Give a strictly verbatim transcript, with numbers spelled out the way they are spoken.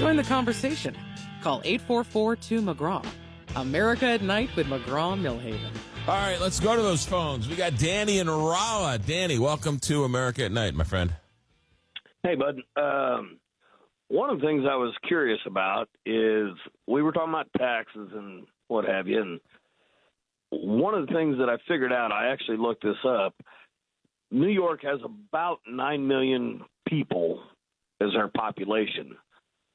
Join the conversation. Call eight four four, two, M C G R A W. America at Night with McGraw-Millhaven. All right, let's go to those phones. We got Danny in Rolla. Danny, welcome to America at Night, my friend. Hey, bud. Um, one of the things I was curious about is we were talking about taxes and what have you, and one of the things that I figured out, I actually looked this up, New York has about nine million people as our population.